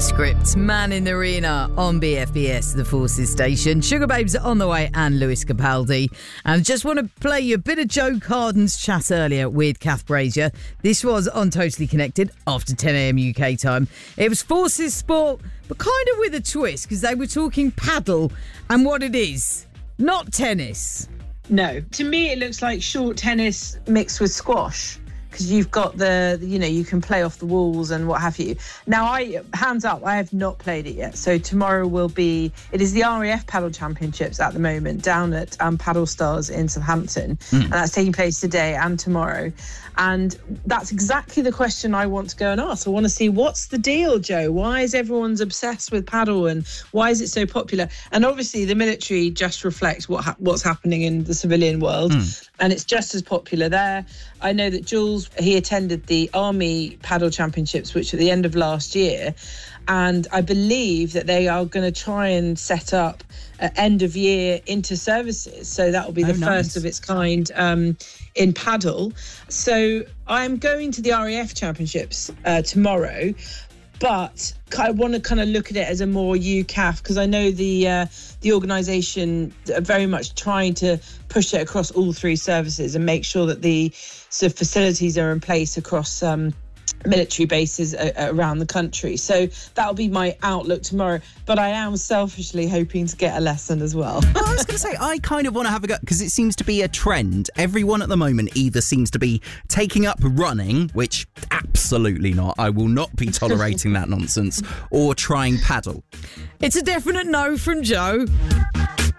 The Script, Man in the Arena on BFBS, the Forces station. Sugar Babes are on the way and Lewis Capaldi. And just want to play you a bit of Joe Carden's chat earlier with Kath Brazier. This was on Totally Connected after 10 a.m. UK time. It was Forces Sport, but kind of with a twist because they were talking paddle and what it is, not tennis. No, to me it looks like short tennis mixed with squash. Because you've got you can play off the walls and what have you. Now, hands up, I have not played it yet. So tomorrow it is the RAF Paddle Championships at the moment down at Paddle Stars in Southampton. And that's taking place today and tomorrow. And that's exactly the question I want to go and ask. I want to see what's the deal, Joe? Why is everyone's obsessed with paddle and why is it so popular? And obviously the military just reflects what's happening in the civilian world. And it's just as popular there. I know that Jules, he attended the Army Paddle Championships, which at the end of last year. And I believe that they are going to try and set up end of year inter-services. So that will be the first of its kind in paddle. So I'm going to the RAF Championships tomorrow. But I want to kind of look at it as a more UCAF, because I know the organisation are very much trying to push it across all three services and make sure that the sort of facilities are in place across military bases around the country. So that'll be my outlook tomorrow. But I am selfishly hoping to get a lesson as well. Well, I was going to say, I kind of want to have a go, because it seems to be a trend. Everyone at the moment either seems to be taking up running, which absolutely not. I will not be tolerating that nonsense, or trying paddle. It's a definite no from Joe.